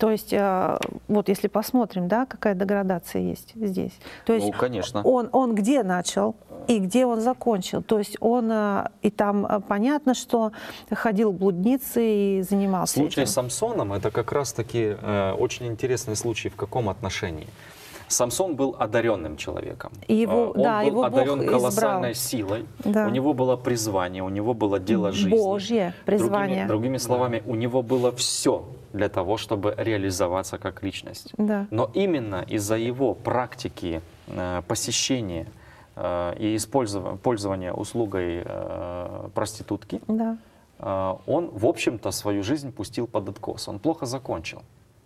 То есть, вот если посмотрим, да, какая деградация есть здесь. То есть, Ну, конечно. он где начал и где он закончил. То есть он, и там понятно, что ходил в блудницы и занимался Случай этим. с Самсоном — это как раз-таки очень интересный случай. В каком отношении? Самсон был одаренным человеком. И его, Он да, был его одарен Бог колоссальной избрал. силой. Да. У него было призвание, у него было дело жизни. Божье призвание. Другими словами, у него было все для того, чтобы реализоваться как личность. Да. Но именно из-за его практики посещения и пользования услугой проститутки, Да. он, в общем-то, свою жизнь пустил под откос. Он плохо закончил.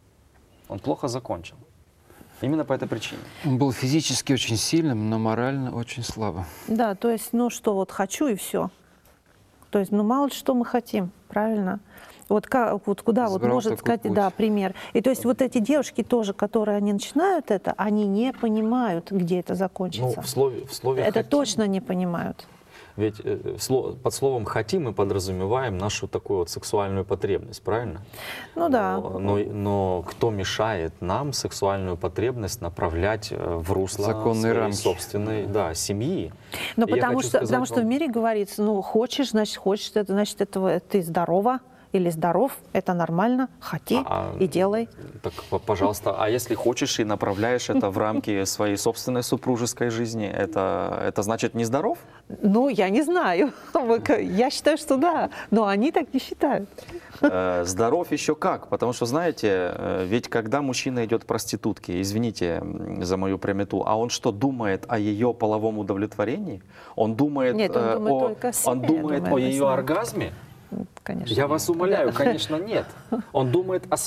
Он плохо закончил. Именно по этой причине. Он был физически очень сильным, но морально очень слабым. Да, то есть, ну что, вот хочу и все. То есть, ну мало ли что мы хотим, правильно? Вот, вот куда вот Избрал может такой сказать, путь. да, пример. И то есть вот эти девушки тоже, которые они начинают это, они не понимают, где это Ну, закончится. в слове Это «хотим». точно не понимают. Ведь под словом «хотим» мы подразумеваем нашу такую вот сексуальную потребность, правильно? Ну да. Но кто мешает нам сексуальную потребность направлять в русло Законные своей рамки. собственной, да, семьи? Но И я потому хочу что, сказать в вам- мире говорится, ну хочешь, это значит, этого ты здорова или здоров, это нормально, хоти и делай. Так, пожалуйста, а если хочешь и направляешь это в рамки своей собственной супружеской жизни, это значит не здоров? Ну, я не знаю. Я считаю, что да, но они так не считают. Здоров еще как, потому что, знаете, ведь когда мужчина идет к проститутке, извините за мою прямоту, а он что, думает о ее половом удовлетворении? Он думает, Нет, он думает только о себе, он думает я думаю, о ее объясняю. оргазме? Конечно. Я вас умоляю, конечно, нет. Он думает о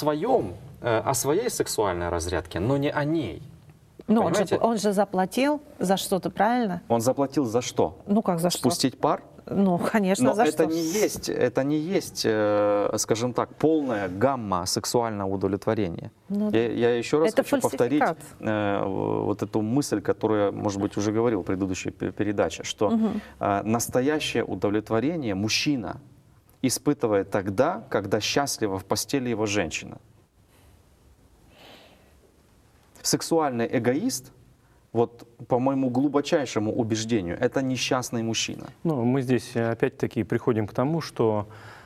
своей сексуальной разрядке, но не о ней. Ну, Понимаете? он же заплатил за что-то, правильно? Он заплатил за что? Ну, как за что? Спустить пар? Ну, конечно, Но за это что? не есть, скажем так, полная гамма сексуального удовлетворения. Ну, Я еще раз это хочу повторить фальсификат. вот эту мысль, которую я, может быть, уже говорил в предыдущей передаче, что настоящее удовлетворение мужчина испытывает тогда, когда счастлива в постели его женщина. Сексуальный эгоист, вот по моему глубочайшему убеждению, это несчастный мужчина. Ну, мы здесь опять-таки приходим к тому, что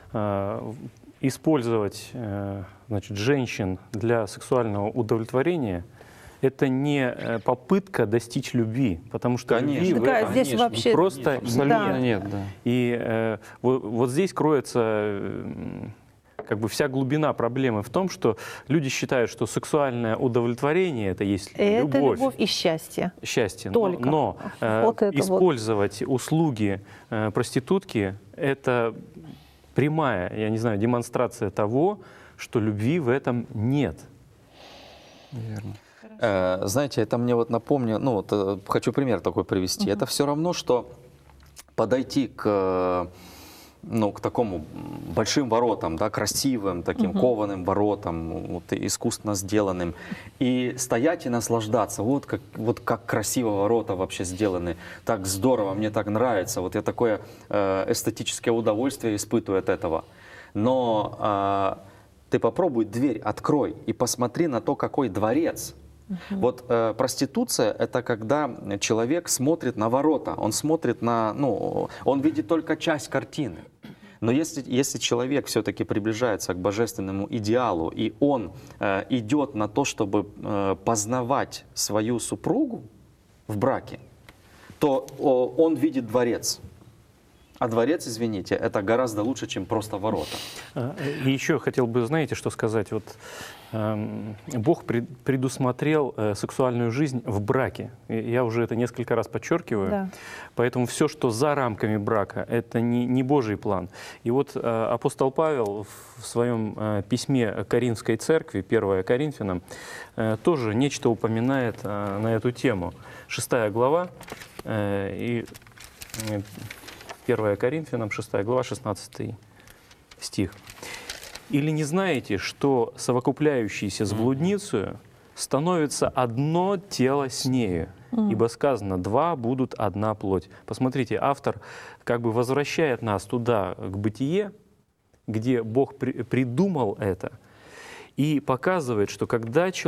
использовать значит, женщин для сексуального удовлетворения — это не попытка достичь любви, потому что Конечно. любви в Да, этом здесь вообще просто Абсолютно нет, да. И вот здесь кроется как бы вся глубина проблемы в том, что люди считают, что сексуальное удовлетворение — это есть Это любовь. любовь и счастье. Счастье. Только. Но Вот это вот. использовать услуги проститутки — это прямая, я не знаю, демонстрация того, что любви в этом нет. Верно. Знаете, это мне вот напомню, ну вот хочу пример такой привести. Это все равно, что подойти к такому большим воротам, да, красивым, таким кованым воротам, вот, искусственно сделанным, и стоять и наслаждаться. Вот как красиво ворота вообще сделаны, так здорово, мне так нравится, вот я такое эстетическое удовольствие испытываю от этого. Но ты попробуй дверь открой и посмотри на то, какой дворец. Вот проституция — это когда человек смотрит на ворота, он смотрит он видит только часть картины. Но если человек все-таки приближается к божественному идеалу, и он идет на то, чтобы познавать свою супругу в браке, то он видит дворец. А дворец, извините, это гораздо лучше, чем просто ворота. И еще хотел бы, знаете, что сказать? Вот Бог предусмотрел сексуальную жизнь в браке. Я уже это несколько раз подчеркиваю. Да. Поэтому все, что за рамками брака, это не Божий план. И вот апостол Павел в своем письме Коринфской церкви, 1 Коринфянам, тоже нечто упоминает на эту тему. 6 глава и 1 Коринфянам, 6 глава, 16 стих. «Или не знаете, что совокупляющийся с блудницею становится одно тело с нею? Ибо сказано, два будут одна плоть». Посмотрите, автор как бы возвращает нас туда, к бытие, где Бог придумал это. и показывает, что когда